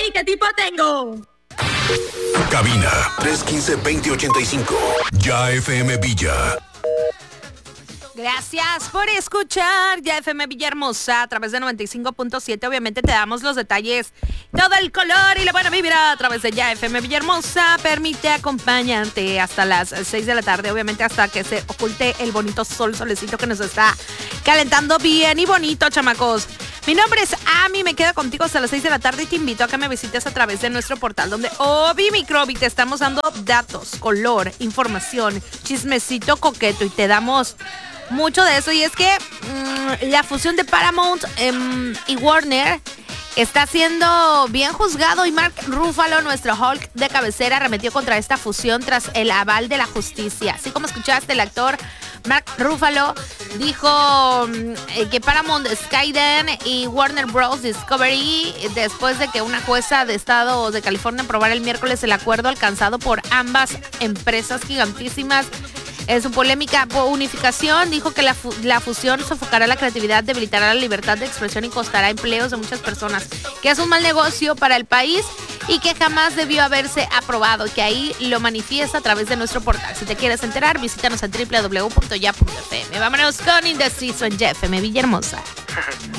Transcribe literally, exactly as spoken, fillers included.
¿Y qué tipo tengo? Cabina tres uno cinco, dos cero ocho cinco. Ya F M Villa. Gracias por escuchar Ya F M Villahermosa a través de noventa y cinco punto siete. Obviamente te damos los detalles, todo el color y la buena vibra a través de Ya F M Villahermosa. Permite acompañarte hasta las seis de la tarde, obviamente hasta que se oculte el bonito sol, solecito que nos está calentando bien y bonito, chamacos. Mi nombre es Ami, me quedo contigo hasta las seis de la tarde y te invito a que me visites a través de nuestro portal donde Obi Microbi te estamos dando datos, color, información, chismecito coqueto y te damos mucho de eso. Y es que mmm, la fusión de Paramount um, y Warner está siendo bien juzgado y Mark Ruffalo, nuestro Hulk de cabecera, arremetió contra esta fusión tras el aval de la justicia. Así como escuchaste, el actor Mark Ruffalo dijo eh, que Paramount, Skydance y Warner Bros. Discovery, después de que una jueza de estado de California aprobara el miércoles el acuerdo alcanzado por ambas empresas gigantísimas en su polémica unificación, dijo que la, fu- la fusión sofocará la creatividad, debilitará la libertad de expresión y costará empleos de muchas personas, que es un mal negocio para el país y que jamás debió haberse aprobado, que ahí lo manifiesta a través de nuestro portal. Si te quieres enterar, visítanos en doble u doble u doble u punto ya punto f m. Vámonos con Indeciso en Ya F M Villahermosa.